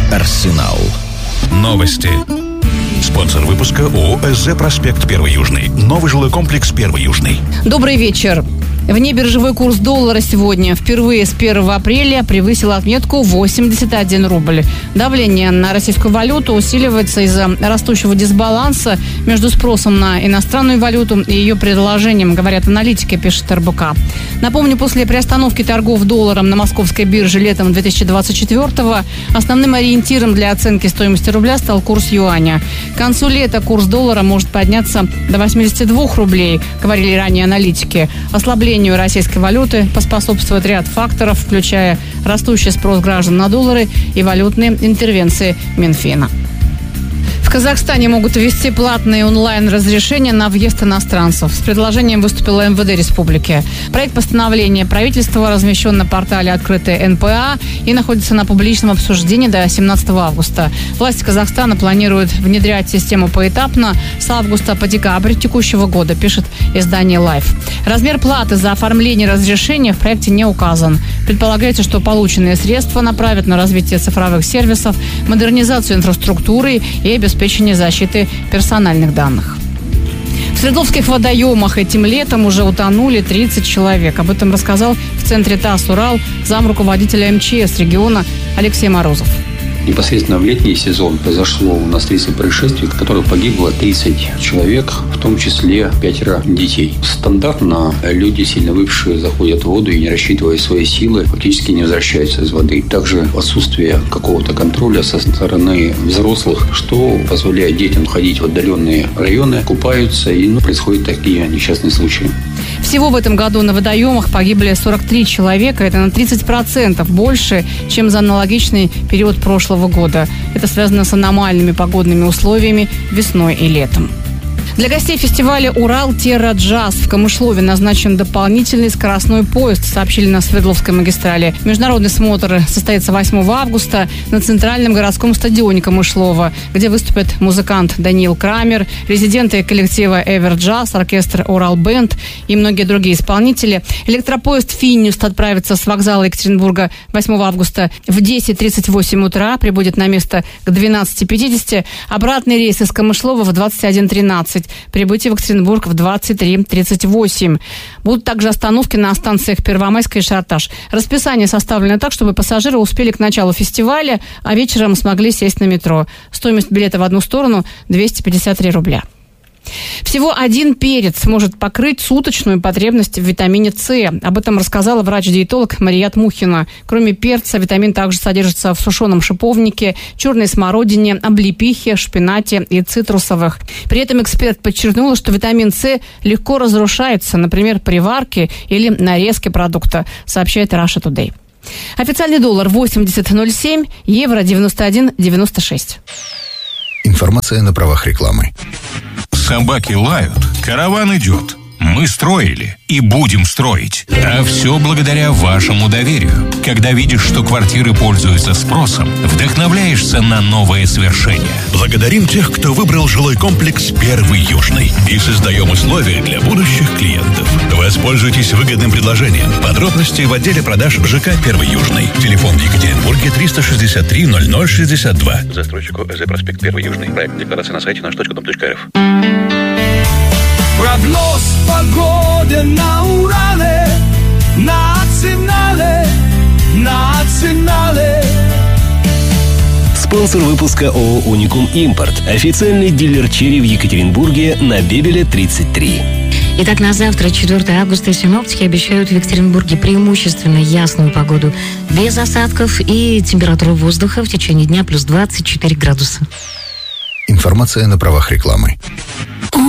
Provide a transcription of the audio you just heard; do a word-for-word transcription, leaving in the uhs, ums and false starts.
Арсенал. Новости. Спонсор выпуска ООО «СЗ Проспект Первый Южный». Новый жилой комплекс Первый Южный. Добрый вечер. Внебиржевой курс доллара сегодня впервые с первого апреля превысил отметку восемьдесят один рубль. Давление на российскую валюту усиливается из-за растущего дисбаланса между спросом на иностранную валюту и ее предложением, говорят аналитики, пишет эр бэ ка. Напомню, после приостановки торгов долларом на московской бирже летом две тысячи двадцать четвёртого основным ориентиром для оценки стоимости рубля стал курс юаня. К концу лета курс доллара может подняться до восемьдесят два рублей, говорили ранее аналитики. Ослаблению российской валюты поспособствует ряд факторов, включая растущий спрос граждан на доллары и валютные интервенции Минфина. В Казахстане могут ввести платные онлайн-разрешения на въезд иностранцев. С предложением выступила эм вэ дэ республики. Проект постановления правительства размещен на портале «Открытый эн пэ а» и находится на публичном обсуждении до семнадцатого августа. Власти Казахстана планируют внедрять систему поэтапно с августа по декабрь текущего года, пишет издание «Лайф». Размер платы за оформление разрешения в проекте не указан. Предполагается, что полученные средства направят на развитие цифровых сервисов, модернизацию инфраструктуры и обеспечение обеспечения защиты персональных данных. В Свердловских водоемах этим летом уже утонули тридцать человек. Об этом рассказал в центре ТАСС «Урал» замруководителя эм че эс региона Алексей Морозов. Непосредственно в летний сезон произошло у нас тридцать происшествий, в которых погибло тридцать человек, в том числе пятеро детей. Стандартно люди, сильно выпившие, заходят в воду и, не рассчитывая свои силы, фактически не возвращаются из воды. Также отсутствие какого-то контроля со стороны взрослых, что позволяет детям ходить в отдаленные районы, купаются, и ну, происходят такие несчастные случаи. Всего в этом году на водоемах погибли сорок три человека. Это на тридцать процентов больше, чем за аналогичный период прошлого года. Это связано с аномальными погодными условиями весной и летом. Для гостей фестиваля «Урал Терра Джаз» в Камышлове назначен дополнительный скоростной поезд, сообщили на Свердловской магистрали. Международный смотр состоится восьмого августа на центральном городском стадионе Камышлова, где выступят музыкант Даниил Крамер, резиденты коллектива «Эвер Джаз», оркестр «Урал Бенд» и многие другие исполнители. Электропоезд «Финист» отправится с вокзала Екатеринбурга восьмого августа в десять тридцать восемь утра, прибудет на место к двенадцати пятидесяти. Обратный рейс из Камышлова в двадцать один тринадцать. Прибытие в Екатеринбург в двадцать три тридцать восемь. Будут также остановки на станциях Первомайская и Шарташ. Расписание составлено так, чтобы пассажиры успели к началу фестиваля, а вечером смогли сесть на метро. Стоимость билета в одну сторону – двести пятьдесят три рубля. Всего один перец может покрыть суточную потребность в витамине С. Об этом рассказала врач-диетолог Марият Мухина. Кроме перца, витамин также содержится в сушеном шиповнике, черной смородине, облепихе, шпинате и цитрусовых. При этом эксперт подчеркнула, что витамин С легко разрушается, например, при варке или нарезке продукта, сообщает Russia Today. Официальный доллар восемьдесят ноль семь, евро девяносто один девяносто шесть. Информация на правах рекламы. Собаки лают, караван идет. Мы строили и будем строить. А все благодаря вашему доверию. Когда видишь, что квартиры пользуются спросом, вдохновляешься на новые свершения. Благодарим тех, кто выбрал жилой комплекс «Первый Южный». И создаем условия для будущих клиентов. Воспользуйтесь выгодным предложением. Подробности в отделе продаж ЖК «Первый Южный». Телефон в Екатеринбурге триста шестьдесят три ноль ноль шестьдесят два. Застройщику ЭЗ Проспект Первый Южный. Проект декларации на сайте наш точка дом точка эр эф. Прогноз погоды на Урале, национале, национале. Спонсор выпуска ООО «Уникум Импорт». Официальный дилер черри в Екатеринбурге на Бебеля тридцать три. Итак, на завтра, четвёртого августа, синоптики обещают в Екатеринбурге преимущественно ясную погоду, без осадков, и температура воздуха в течение дня плюс двадцать четыре градуса. Информация на правах рекламы.